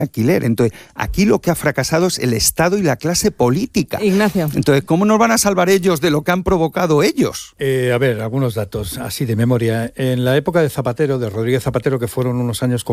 alquiler. Entonces, aquí lo que ha fracasado es el Estado y la clase política. Ignacio. Entonces, ¿cómo nos van a salvar ellos de lo que han provocado ellos? A ver, algunos datos así de memoria. En la época de Zapatero, de Rodríguez Zapatero, que fueron unos años